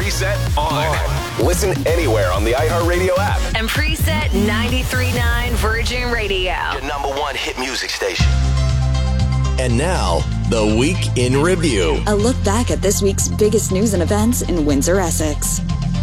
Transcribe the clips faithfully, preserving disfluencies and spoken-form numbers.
Preset on. Listen anywhere on the iHeartRadio app. And Preset ninety-three point nine Virgin Radio. Your number one hit music station. And now, the Week in Review. A look back at this week's biggest news and events in Windsor, Essex.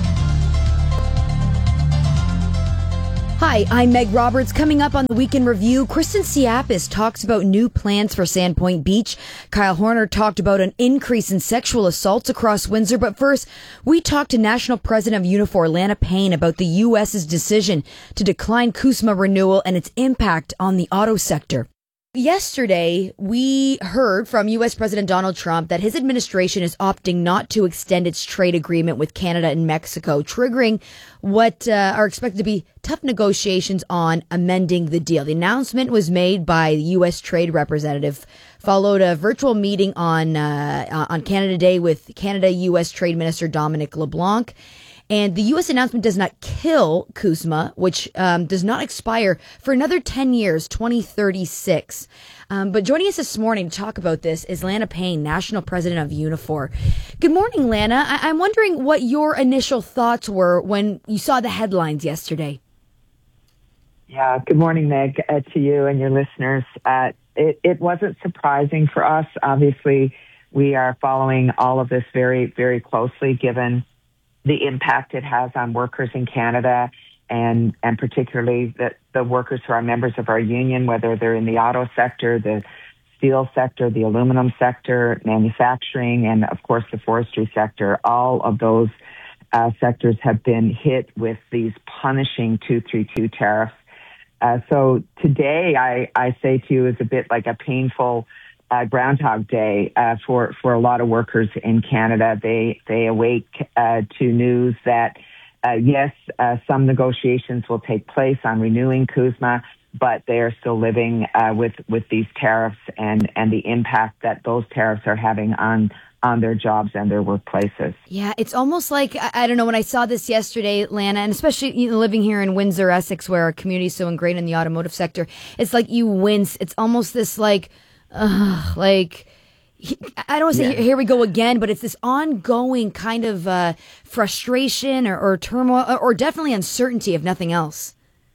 Hi, I'm Meg Roberts. Coming up on the Week in Review, Kristen Siapis talks about new plans for Sandpoint Beach. Kyle Horner talked about an increase in sexual assaults across Windsor. But first, we talked to National President of Unifor, Lana Payne, about the U S's decision to decline CUSMA renewal and its impact on the auto sector. Yesterday, we heard from U S President Donald Trump that his administration is opting not to extend its trade agreement with Canada and Mexico, triggering what uh, are expected to be tough negotiations on amending the deal. The announcement was made by the U S Trade Representative, followed a virtual meeting on uh, on Canada Day with Canada-U S Trade Minister Dominic LeBlanc. And the U S announcement does not kill CUSMA, which um, does not expire for another ten years, twenty thirty-six. Um, but joining us this morning to talk about this is Lana Payne, National President of Unifor. Good morning, Lana. I- I'm wondering what your initial thoughts were when you saw the headlines yesterday. Yeah, good morning, Meg, uh, to you and your listeners. Uh, it, it wasn't surprising for us. Obviously, we are following all of this very, very closely, given the impact it has on workers in Canada, and and particularly the, the workers who are members of our union, whether they're in the auto sector, the steel sector, the aluminum sector, manufacturing, and of course the forestry sector. All of those uh, sectors have been hit with these punishing two thirty-two tariffs. Uh, so today, I, I say to you, is a bit like a painful Uh, Groundhog Day uh, for for a lot of workers in Canada. They they awake uh, to news that uh, yes, uh, some negotiations will take place on renewing CUSMA, but they are still living uh, with with these tariffs and and the impact that those tariffs are having on on their jobs and their workplaces. Yeah, it's almost like, I, I don't know, when I saw this yesterday, Lana, and especially you know, living here in Windsor, Essex, where our community is so ingrained in the automotive sector, it's like you wince. It's almost this like, Ugh, like, I don't want to say, yeah. here we go again, but it's this ongoing kind of uh, frustration or, or turmoil, or definitely uncertainty, if nothing else.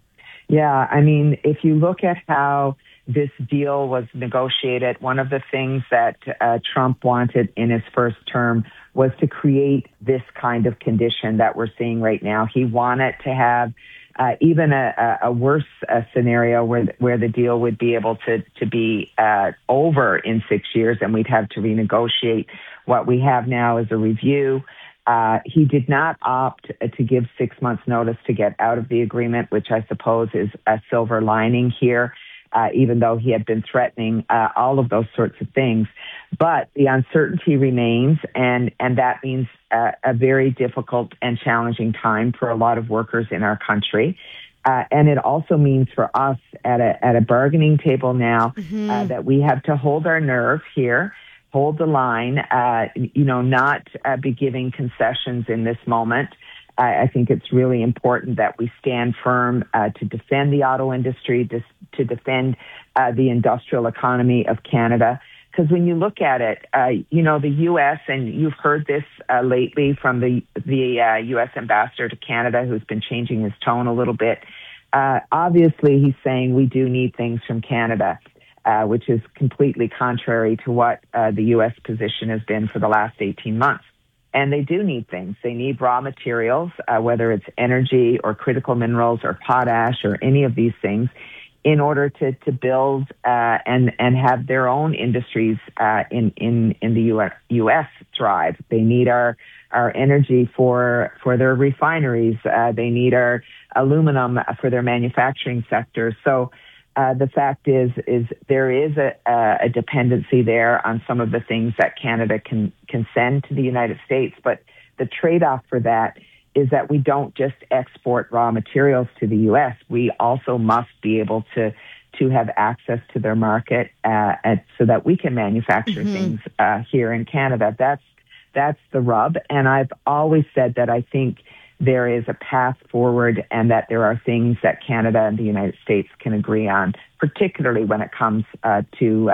Yeah, I mean, if you look at how this deal was negotiated, one of the things that uh, Trump wanted in his first term was to create this kind of condition that we're seeing right now. He wanted to have Uh, even a, a worse uh, scenario where where the deal would be able to to be uh, over in six years, and we'd have to renegotiate. What we have now is a review. Uh, he did not opt to give six months' notice to get out of the agreement, which I suppose is a silver lining here, uh, even though he had been threatening uh, all of those sorts of things. But the uncertainty remains, and, and that means uh, a very difficult and challenging time for a lot of workers in our country. Uh, and it also means for us at a at a bargaining table now mm-hmm. uh, that we have to hold our nerve here, hold the line, uh, you know, not uh, be giving concessions in this moment. I, I think it's really important that we stand firm uh, to defend the auto industry, to, to defend uh, the industrial economy of Canada. Because when you look at it, uh, you know, the U S, and you've heard this uh, lately from the the uh, U S ambassador to Canada, who's been changing his tone a little bit. Uh, obviously, he's saying we do need things from Canada, uh, which is completely contrary to what uh, the U S position has been for the last eighteen months. And they do need things. They need raw materials, uh, whether it's energy or critical minerals or potash or any of these things, in order to to build uh, and and have their own industries uh, in in in the U S thrive. They need our our energy for for their refineries. Uh, they need our aluminum for their manufacturing sector. So uh, the fact is is there is a, a dependency there on some of the things that Canada can can send to the United States. But the trade-off for that is that we don't just export raw materials to the U S. We also must be able to to have access to their market uh, and so that we can manufacture mm-hmm. things uh, here in Canada. That's that's the rub. And I've always said that I think there is a path forward and that there are things that Canada and the United States can agree on, particularly when it comes uh, to uh,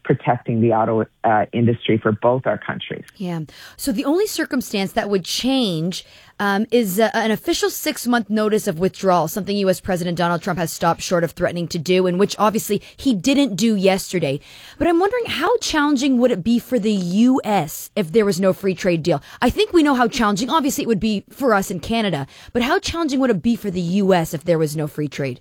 protecting the auto uh, industry for both our countries. Yeah. So the only circumstance that would change um, is uh, an official six-month notice of withdrawal, something U S. President Donald Trump has stopped short of threatening to do, and which obviously he didn't do yesterday. But I'm wondering, how challenging would it be for the U S if there was no free trade deal? I think we know how challenging, obviously, it would be for us in Canada, but how challenging would it be for the U S if there was no free trade?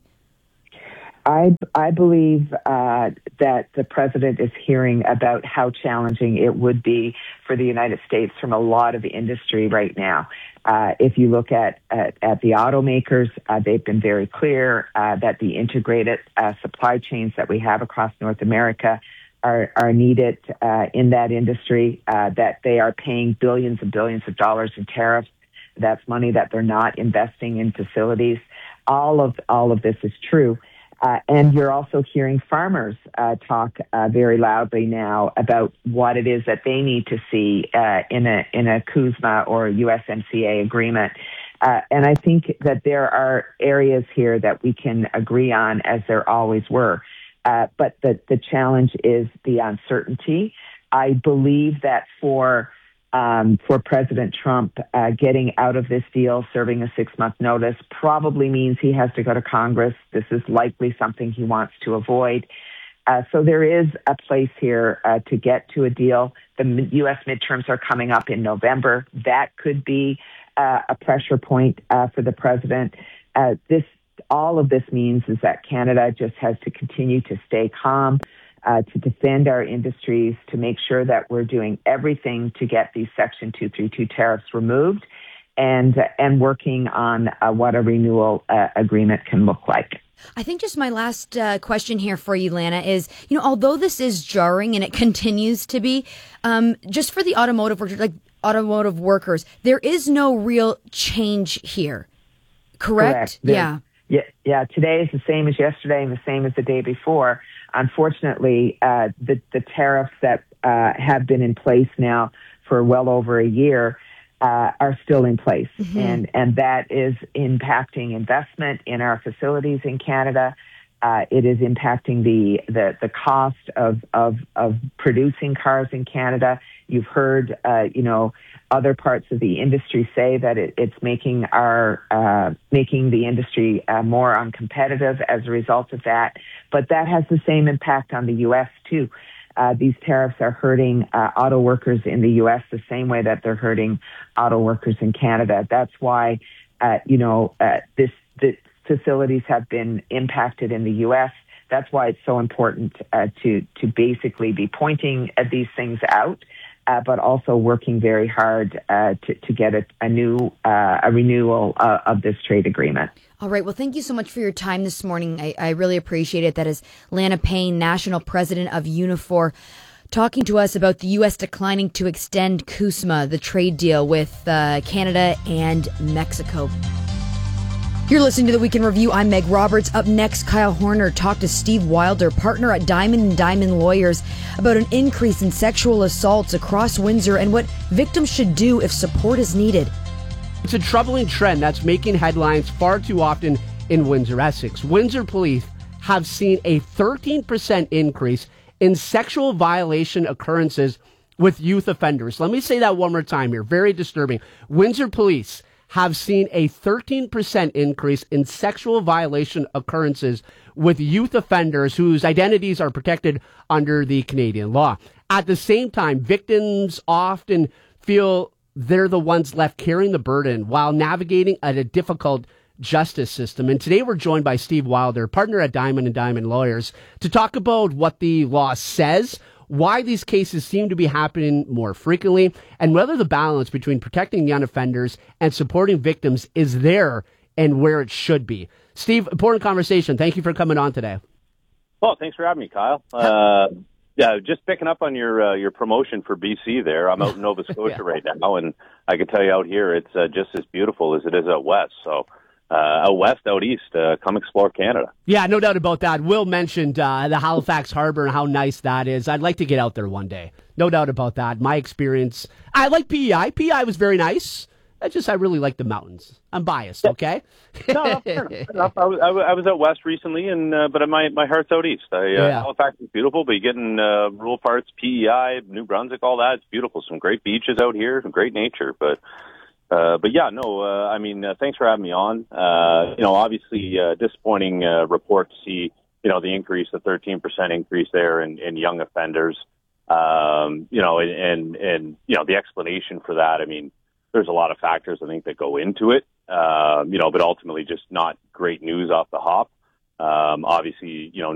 I, I believe uh, that the president is hearing about how challenging it would be for the United States from a lot of industry right now. Uh, if you look at, at, at the automakers, uh, they've been very clear uh, that the integrated uh, supply chains that we have across North America are, are needed uh, in that industry, uh, that they are paying billions and billions of dollars in tariffs. That's money that they're not investing in facilities. All of, all of this is true. Uh, and you're also hearing farmers uh, talk uh, very loudly now about what it is that they need to see uh, in a in a CUSMA or U S M C A agreement. Uh, and I think that there are areas here that we can agree on, as there always were. Uh, but the, the challenge is the uncertainty. I believe that for Um, for President Trump, uh, getting out of this deal, serving a six-month notice, probably means he has to go to Congress. This is likely something he wants to avoid. Uh, so there is a place here uh, to get to a deal. The U S midterms are coming up in November. That could be uh, a pressure point uh, for the president. Uh, this, all of this means is that Canada just has to continue to stay calm, Uh, to defend our industries, to make sure that we're doing everything to get these Section two thirty-two tariffs removed, and uh, and working on uh, what a renewal uh, agreement can look like. I think just my last uh, question here for you, Lana, is, you know, although this is jarring and it continues to be, um, just for the automotive workers, like automotive workers, there is no real change here, correct? Correct. There, yeah. Yeah. Yeah. Today is the same as yesterday and the same as the day before. Unfortunately, uh, the, the tariffs that uh, have been in place now for well over a year uh, are still in place. Mm-hmm. And, and that is impacting investment in our facilities in Canada. Uh, it is impacting the, the, the cost of, of, of producing cars in Canada. You've heard, uh, you know, other parts of the industry say that it, it's making our uh, making the industry uh, more uncompetitive as a result of that. But that has the same impact on the U S too. Uh, these tariffs are hurting uh, auto workers in the U S the same way that they're hurting auto workers in Canada. That's why, uh, you know, uh, this the facilities have been impacted in the U S. That's why it's so important uh, to to basically be pointing at these things out. Uh, but also working very hard uh, to, to get a, a new, uh, a renewal uh, of this trade agreement. All right. Well, thank you so much for your time this morning. I, I really appreciate it. That is Lana Payne, National President of Unifor, talking to us about the U S declining to extend CUSMA, the trade deal with uh, Canada and Mexico. You're listening to The Weekend Review. I'm Meg Roberts. Up next, Kyle Horner talked to Steve Wilder, partner at Diamond and Diamond Lawyers, about an increase in sexual assaults across Windsor and what victims should do if support is needed. It's a troubling trend that's making headlines far too often in Windsor, Essex. Windsor police have seen a thirteen percent increase in sexual violation occurrences with youth offenders. Let me say that one more time here. Very disturbing. Windsor police have seen a thirteen percent increase in sexual violation occurrences with youth offenders whose identities are protected under the Canadian law. At the same time, victims often feel they're the ones left carrying the burden while navigating a difficult justice system. And today we're joined by Steve Wilder, partner at Diamond and Diamond Lawyers, to talk about what the law says, why these cases seem to be happening more frequently, and whether the balance between protecting young offenders and supporting victims is there and where it should be. Steve, important conversation. Thank you for coming on today. Well, thanks for having me, Kyle. Uh, yeah, just picking up on your uh, your promotion for B C there. I'm out in Nova Scotia yeah. right now, and I can tell you out here it's uh, just as beautiful as it is out west. So Uh, out west, out east, uh, come explore Canada. Yeah, no doubt about that. Will mentioned uh, the Halifax Harbor and how nice that is. I'd like to get out there one day. No doubt about that. My experience, I like P E I. P E I was very nice. I just I really like the mountains. I'm biased, okay? No, no, fair enough. I was, I was I was out west recently, and uh, but my my heart's out east. I, uh, Yeah. Halifax is beautiful, but you get in uh, rural parts, P E I, New Brunswick, all that. It's beautiful. Some great beaches out here, some great nature. But uh, but yeah, no. Uh, I mean, uh, thanks for having me on. Uh, you know, obviously uh, disappointing uh, report to see. You know, the increase, the thirteen percent increase there in, in young offenders. Um, you know, and, and and you know the explanation for that. I mean. There's a lot of factors, I think, that go into it, um, you know, but ultimately just not great news off the hop. Um, obviously, you know,